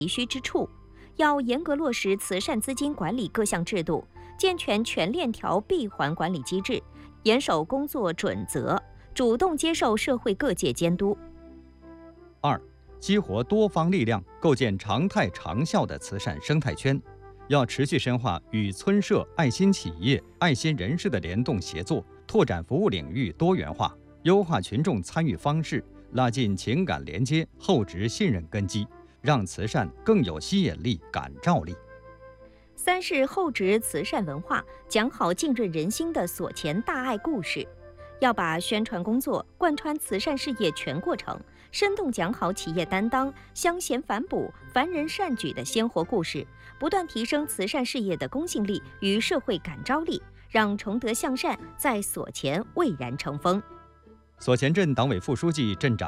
急需之处。要严格落实慈善资金管理各项制度，健全全链条闭环管理机制，严守工作准则，主动接受社会各界监督。 2、激活多方力量，构建常态长效的慈善生态圈。要持续深化与村社、爱心企业、爱心人士的联动协作，拓展服务领域多元化，优化群众参与方式，拉近情感连接，厚植信任根基，让慈善更有吸引力、感召力。 3是厚植慈善文化，讲好浸润人心的所钱大爱故事。要把宣传工作贯穿慈善事业全过程，生动讲好企业担当、乡贤反哺、凡人善举的鲜活故事，不断提升慈善事业的公信力与社会感召力，让崇德向善在所钱蔚然成风。 所前镇党委副书记、镇长